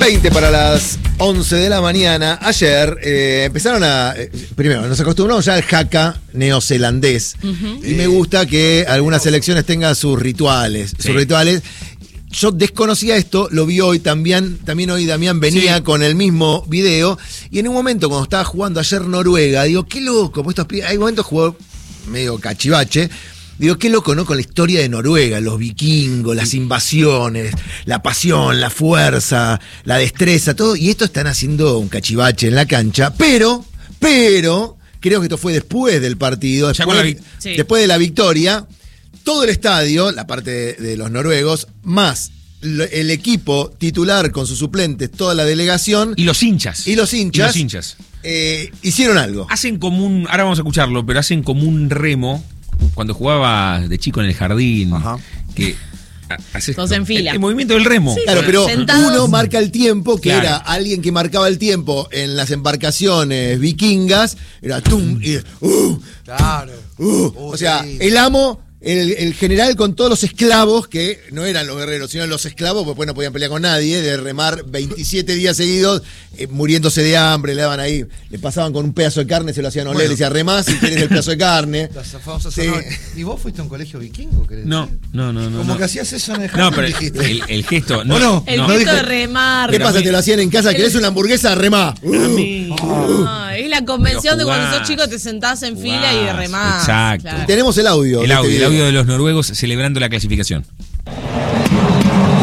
20 para las 11 de la mañana. Ayer empezaron a... primero, nos acostumbramos ya al haka neozelandés. Y me gusta que algunas selecciones tengan sus rituales. Sí. Sus rituales. Yo desconocía esto, lo vi hoy también hoy Damián venía con el mismo video. Y en un momento, cuando estaba jugando ayer Noruega, digo, qué loco, pues hay momentos jugó medio cachivache. Digo, qué loco, ¿no? Con la historia de Noruega, los vikingos, las invasiones, la pasión, la fuerza, la destreza, todo. Y esto están haciendo un cachivache en la cancha. Pero, creo que esto fue después del partido, después de la victoria. Todo el estadio, la parte de los noruegos, más el equipo titular con sus suplentes, toda la delegación. Y los hinchas. Hicieron algo. Hacen como un, ahora vamos a escucharlo, pero hacen como un remo. Cuando jugaba de chico en el jardín, que haces todos en fila. El movimiento del remo. Sí, claro, pero sentados. uno marca el tiempo, que Claro. era alguien que marcaba el tiempo en las embarcaciones vikingas, era tum, y Claro. o sea, Sí. el amo, el general con todos los esclavos, que no eran los guerreros, sino los esclavos, porque después no podían pelear con nadie, de remar 27 días seguidos, muriéndose de hambre, le daban ahí, le pasaban con un pedazo de carne, se lo hacían oler, le decía, remá si querés el pedazo de carne. Las famosas Sí. zanahorias. ¿Y vos fuiste a un colegio vikingo, querés No, decir? no. Como que hacías eso en el No, jardín, pero dijiste. el gesto. ¿O no? El no. gesto dije- de remar. ¿Qué pasa? ¿Te lo hacían en casa? ¿Querés una hamburguesa? Remá. Es la convención de Pero cuando sos jugás, chico te sentás en fila y jugás, remás. exacto. Claro. Tenemos el audio. El de este audio video. de los noruegos celebrando la clasificación.